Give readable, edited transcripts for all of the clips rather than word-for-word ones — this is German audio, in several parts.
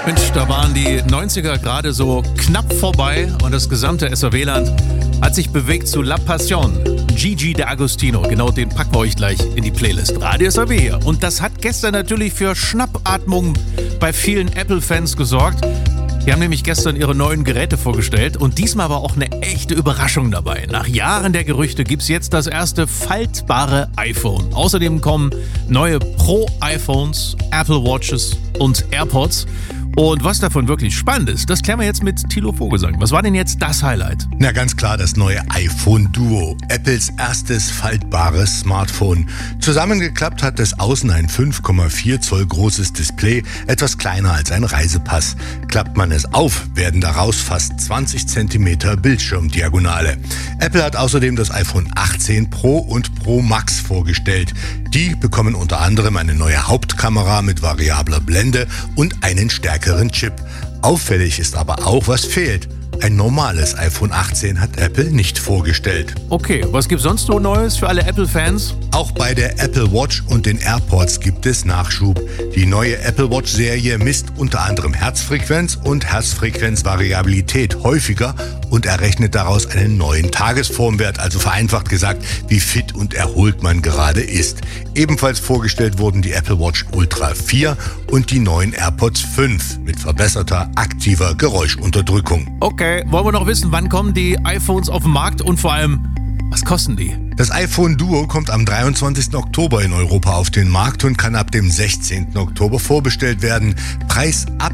Mensch, da waren die 90er gerade so knapp vorbei und das gesamte SAW-Land hat sich bewegt zu La Passion. Gigi D'Agostino, genau den packen wir euch gleich in die Playlist. Radio SAW hier. Und das hat gestern natürlich für Schnappatmung bei vielen Apple-Fans gesorgt. Die haben nämlich gestern ihre neuen Geräte vorgestellt und diesmal war auch eine echte Überraschung dabei. Nach Jahren der Gerüchte gibt es jetzt das erste faltbare iPhone. Außerdem kommen neue Pro-iPhones, Apple Watches und AirPods. Und was davon wirklich spannend ist, das klären wir jetzt mit Thilo Vogelsang. Was war denn jetzt das Highlight? Na, ganz klar das neue iPhone Duo, Apples erstes faltbares Smartphone. Zusammengeklappt hat es außen ein 5,4 Zoll großes Display, etwas kleiner als ein Reisepass. Klappt man es auf, werden daraus fast 20 cm Bildschirmdiagonale. Apple hat außerdem das iPhone 18 Pro und Pro Max vorgestellt. Die bekommen unter anderem eine neue Hauptkamera mit variabler Blende und einen stärkeren Chip. Auffällig ist aber auch, was fehlt. Ein normales iPhone 18 hat Apple nicht vorgestellt. Okay, was gibt's sonst so Neues für alle Apple-Fans? Auch bei der Apple Watch und den AirPods gibt es Nachschub. Die neue Apple Watch-Serie misst unter anderem Herzfrequenz und Herzfrequenzvariabilität häufiger und errechnet daraus einen neuen Tagesformwert, also vereinfacht gesagt, wie fit und erholt man gerade ist. Ebenfalls vorgestellt wurden die Apple Watch Ultra 4 und die neuen AirPods 5 mit verbesserter aktiver Geräuschunterdrückung. Okay, wollen wir noch wissen, wann kommen die iPhones auf den Markt und vor allem, was kosten die? Das iPhone Duo kommt am 23. Oktober in Europa auf den Markt und kann ab dem 16. Oktober vorbestellt werden. Preis ab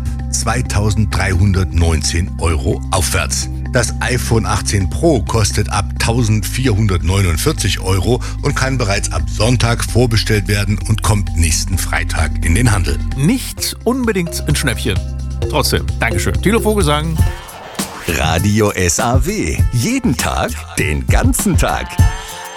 2.319 € aufwärts. Das iPhone 18 Pro kostet ab 1.449 € und kann bereits ab Sonntag vorbestellt werden und kommt nächsten Freitag in den Handel. Nicht unbedingt ein Schnäppchen. Trotzdem, Dankeschön. Thilo Vogelsang. Radio SAW. Jeden Tag, den ganzen Tag.